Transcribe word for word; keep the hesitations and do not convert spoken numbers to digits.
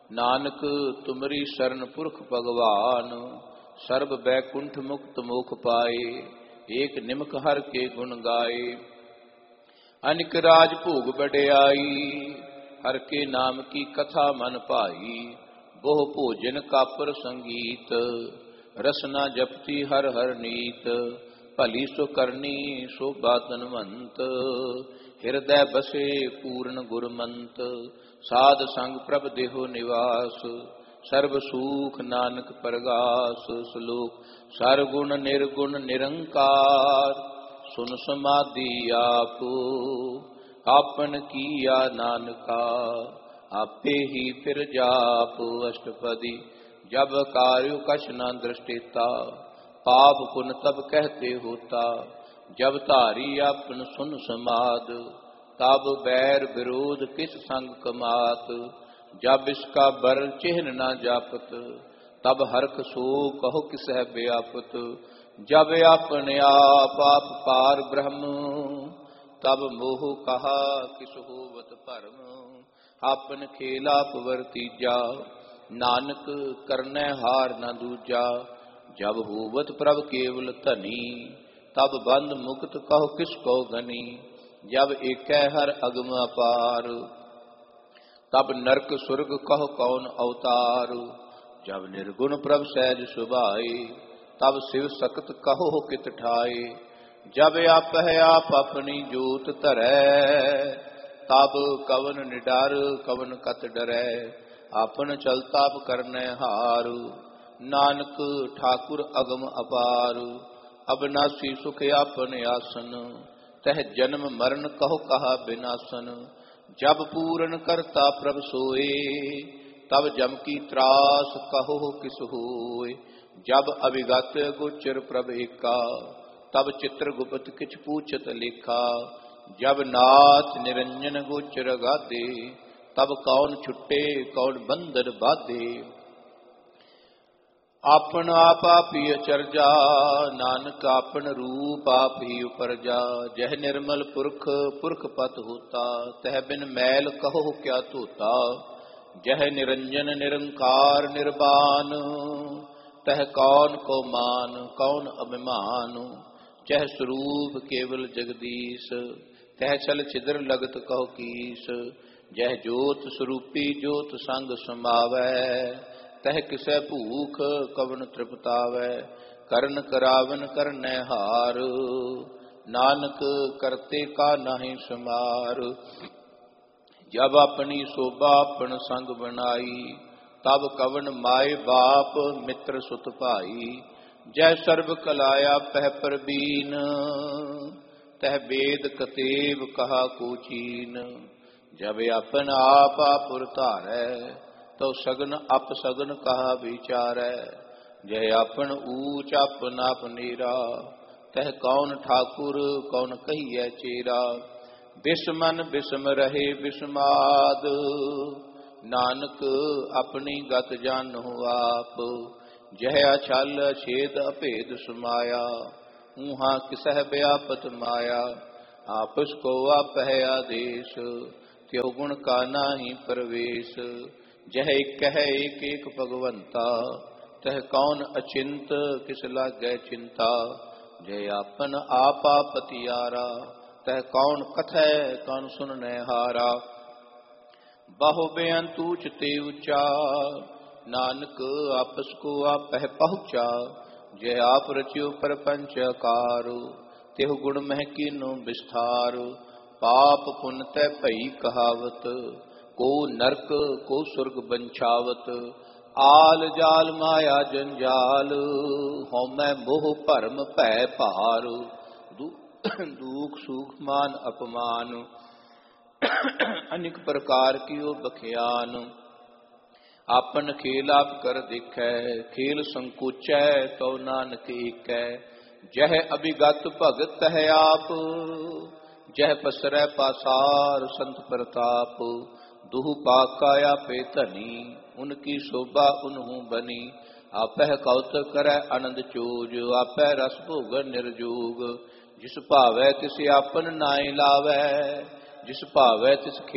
नानक तुमरी शरण पुरख भगवान, सर्ब बैकुंठ मुक्त मोख पाए, एक निमक हर के गुण गाए। अनिक राज भोग बड़ियाई, हर के नाम की कथा मन भाई, बहु भोजन कापर संगीत, रसना जपती हर हर नीत, भली सो करनी शोभा धनवंत, हृदय बसे पूर्ण गुरमंत, साध संग प्रभ देहो निवास, सर्व सुख नानक परगास। श्लोक सरगुण निर्गुण निरंकार, सुन समाधि आप, आपन किया नानका, आपे ही फिर जाप। अष्टपदी जब कार्यो कछ न दृष्टिता, पाप पुन तब कहते होता, जब धारी आपन सुन समाद, तब बैर विरोध किस संग कमात, जब इसका बरल चिन्ह न जापत, तब हरख सो कहो किस है व्यापत, जब अपने आप आप पार ब्रह्म, तब मोह कहा किस होवत भरम, आपन खेला पवरतीजा, नानक करनै हार न दूजा, जब होवत प्रभ केवल धनी, तब बंद मुक्त कहो किसको गनी, जब एकै हर अगम अपार, तब नरक सुरग कहो कौन अवतार, जब निर्गुण प्रभ सहज सुभाए, तब शिव सख्त कहो कित ठाए, जब आप है आप अपनी जोत धरै, तब कवन निडर कवन कत डरै, आपन चलताप करनै हार, नानक ठाकुर अगम अपार, अविनाशी सुख आपन आसन, तह जन्म मरण कहो कहा विनाशन, जब पूरन करता प्रभ सोए, तब जम की त्रास कहो किस होए, जब अभिगत गोचर प्रभ एका, तब चित्र गुप्त किछ पूछत लेखा, जब नाथ निरंजन गोचर गादे, तब कौन छुट्टे कौन बंधन बाधे, आपन आप आप ही अचरजा, नानक आपन रूप आप ही उपरजा, जह निर्मल पुरख पुरख पत होता, तह बिन मैल कहो क्या धोता, जह निरंजन निरंकार निर्वाण, तह कौन को मान कौन अभिमान, चह स्वरूप केवल जगदीश, तह चल छिद्र लगत कहो कीस, जह जोत स्वरूपी जोत संग समावै, तह किसै भूख कवन तृपतावै, करन करावन करनै हार, नानक करते का नहीं समार, जब अपनी शोभा अपन संग बनाई, तब कवन माए बाप मित्र सुत भाई, जय सर्व कलाया पह परबीन, तह वेद कतेब कहा कोचीन, जब अपन आप आपुर धारै, तो सगन अप सगन कहा विचारै, जय अपन ऊच अपन आप नीरा, तह कौन ठाकुर कौन कहिए चेरा, बिस्मन बिस्म रहे बिस्माद, नानक अपनी गत जानो आप, जह अछल छेद अभेद समाया, ऊहा किसह व्यापत माया, आपस को आप है आदेश, त्यो गुण का नाही प्रवेश, जह एक है एक एक भगवंता, तह कौन अचिंत किस लागै चिंता, जय आपन आपा पतियारा, तह कौन कथै कौन सुननै हारा, बाहु बेअंत ऊच ते ऊंचा, नानक आपस को आप है पहुँचा, जय आप रचियो परपंच आकार, तेहु गुण मह कीनो विस्तार, पाप पुन तै भई कहावत, को नरक को सुर्ग बंछावत, आल जाल माया जंजाल, होमै मोह भरम भै भार, दुख सुख मान अपमान, अनेक प्रकार की ओ बखियान, आपन खेल आप कर दिखै, खेल संकोचै तो नानक एकै, जह अभिगत भगत है आप, जह पसरै पासार संत प्रताप, दुहु पाकाया पे धनी, उनकी शोभा उन्हू बनी, आपह कौतक करै आनंद चोज, आपह रस भोग निर्जोग, जिस भावै तिस आपन नाई लावै, जिस भावै तिस